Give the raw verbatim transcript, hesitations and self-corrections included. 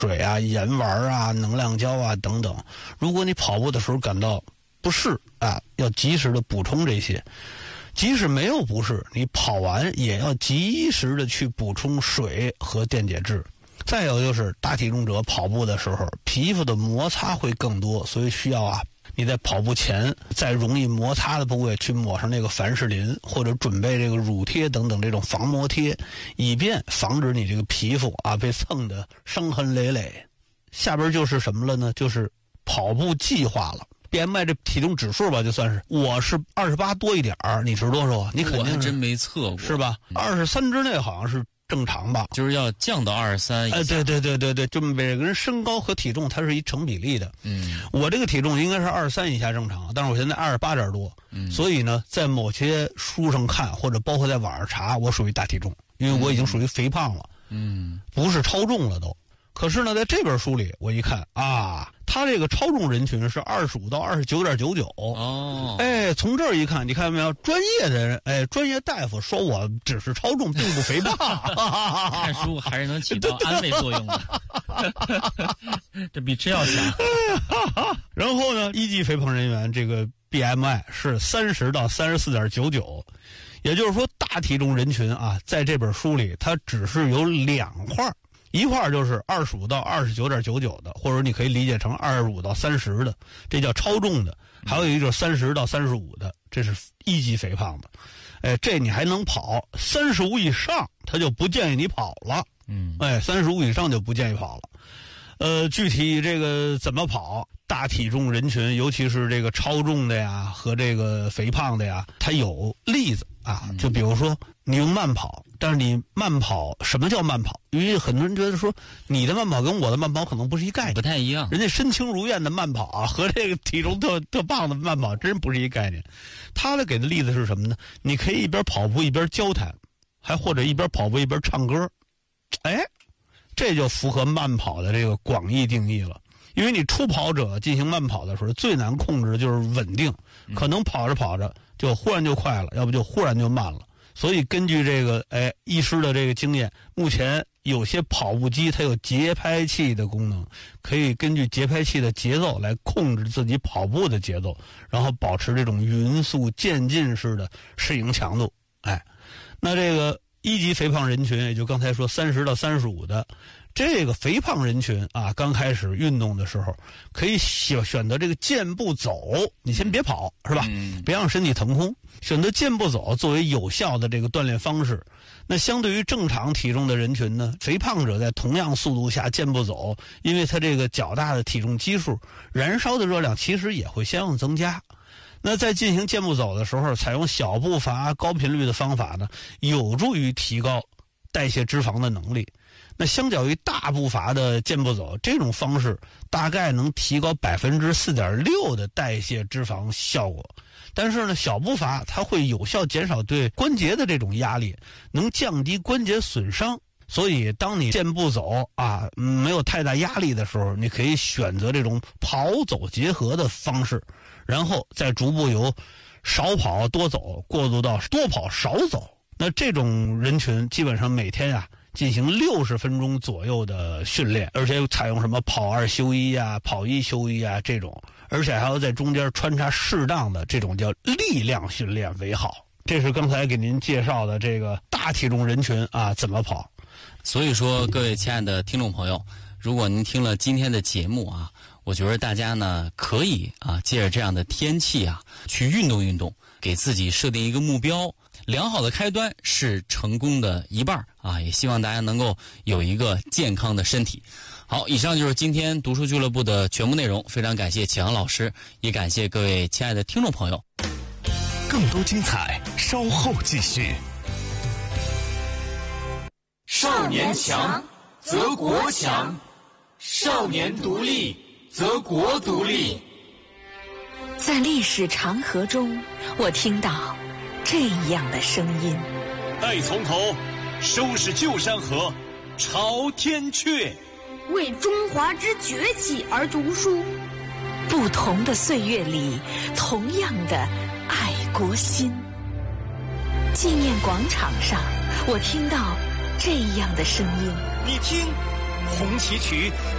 水啊、盐丸啊、能量胶啊等等。如果你跑步的时候感到不适啊，要及时的补充这些。即使没有不适，你跑完也要及时的去补充水和电解质。再有就是大体重者跑步的时候，皮肤的摩擦会更多，所以需要啊你在跑步前在容易摩擦的部位去抹上那个凡士林，或者准备这个乳贴等等这种防磨贴，以便防止你这个皮肤啊被蹭得伤痕累累。下边就是什么了呢？就是跑步计划了。B M I 这体重指数吧，就算是我是二十八多一点儿，你是多少啊？你肯定是我还真没测过， 是吧？二十三之内好像是正常吧？ 就是要降到二十三以下。 哎，对对对对对，就每个人身高和体重它是一成比例的。 嗯， 我这个体重应该是二十三以下正常，但是我现在二十八点多，嗯，所以呢，在某些书上看或者包括在网上查，我属于大体重，因为我已经属于肥胖了， 嗯， 不是超重了都。可是呢，在这本书里，我一看啊，他这个超重人群是二十五到二十九点九九。 哦， 哎，从这儿一看，你看到没有？专业的人，哎，专业大夫说我只是超重，并不肥胖。 看书还是能起到安慰作用的，这比吃药强。 然后呢，一级肥胖人员这个 B M I 是三十到三十四点九九，也就是说，大体重人群啊，在这本书里，它只是有两块。一块就是二十五到二十九点九九的，或者你可以理解成二十五到三十的，这叫超重的；还有一个就是三十到三十五的，这是一级肥胖的。哎，这你还能跑，三十五以上他就不建议你跑了。 嗯， 哎，三十五以上就不建议跑了。呃，具体这个怎么跑？大体重人群，尤其是这个超重的呀和这个肥胖的呀，它有例子啊。就比如说你用慢跑，但是你慢跑，什么叫慢跑？因为很多人觉得说你的慢跑跟我的慢跑可能不是一概念， 不太一样。 人家身轻如燕的慢跑啊，和这个体重特特棒的慢跑真不是一概念。他的给的例子是什么呢？你可以一边跑步一边交谈，还或者一边跑步一边唱歌。哎，这就符合慢跑的这个广义定义了。因为你初跑者进行慢跑的时候，最难控制的就是稳定，可能跑着跑着就忽然就快了，要不就忽然就慢了。所以根据这个哎医师的这个经验，目前有些跑步机它有节拍器的功能，可以根据节拍器的节奏来控制自己跑步的节奏，然后保持这种匀速渐进式的适应强度。哎，那这个一级肥胖人群，也就刚才说三十到三十五的。这个肥胖人群啊，刚开始运动的时候，可以选选择这个健步走，你先别跑，是吧？嗯，别让身体腾空，选择健步走作为有效的这个锻炼方式。那相对于正常体重的人群呢，肥胖者在同样速度下健步走，因为他这个较大的体重基数，燃烧的热量其实也会相应增加。那在进行健步走的时候，采用小步伐、高频率的方法呢，有助于提高代谢脂肪的能力。那相较于大步伐的健步走，这种方式大概能提高百分之四点六的代谢脂肪效果。但是呢，小步伐它会有效减少对关节的这种压力，能降低关节损伤。所以，当你健步走啊没有太大压力的时候，你可以选择这种跑走结合的方式，然后再逐步由少跑多走过渡到多跑少走。那这种人群基本上每天啊进行六十分钟左右的训练，而且采用什么跑二休一啊、跑一休一啊这种，而且还要在中间穿插适当的这种叫力量训练为好。这是刚才给您介绍的这个大体重人群啊怎么跑。 所以说，各位亲爱的听众朋友，如果您听了今天的节目啊，我觉得大家呢可以啊借着这样的天气啊去运动运动，给自己设定一个目标。良好的开端是成功的一半啊！也希望大家能够有一个健康的身体。好，以上就是今天读书俱乐部的全部内容。非常感谢启航老师，也感谢各位亲爱的听众朋友。 更多精彩稍后继续。 少年强则国强，少年独立则国独立。 在历史长河中，我听到这样的声音： 待从头，收拾旧山河，朝天阙。 为中华之崛起而读书。 不同的岁月里，同样的爱国心。纪念广场上，我听到这样的声音： 你听， 红旗曲。